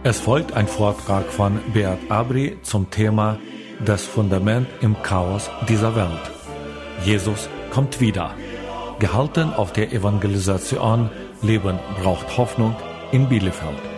Es folgt ein Vortrag von Beat Abri zum Thema Das Fundament im Chaos dieser Welt. Jesus kommt wieder. Gehalten auf der Evangelisation Leben braucht Hoffnung in Bielefeld.